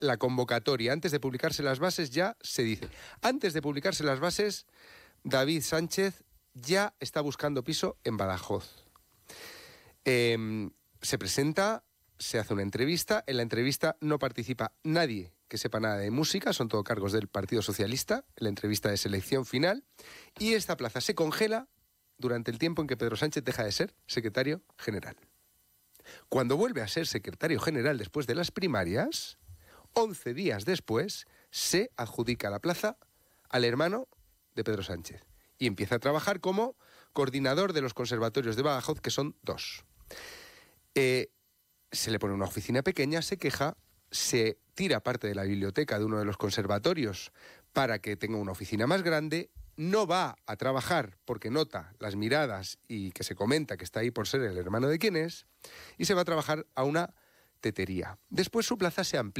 la convocatoria. Antes de publicarse las bases ya se dice. Antes de publicarse las bases, David Sánchez ya está buscando piso en Badajoz. Se presenta, se hace una entrevista. En la entrevista no participa nadie que sepa nada de música, son todo cargos del Partido Socialista, en la entrevista de selección final. Y esta plaza se congela durante el tiempo en que Pedro Sánchez deja de ser secretario general. Cuando vuelve a ser secretario general después de las primarias, 11 días después, se adjudica la plaza al hermano de Pedro Sánchez y empieza a trabajar como coordinador de los conservatorios de Badajoz, que son 2. Se le pone una oficina pequeña, se queja, se tira parte de la biblioteca de uno de los conservatorios para que tenga una oficina más grande. No va a trabajar porque nota las miradas y que se comenta que está ahí por ser el hermano de quién es, y se va a trabajar a una tetería. Después su plaza se amplía.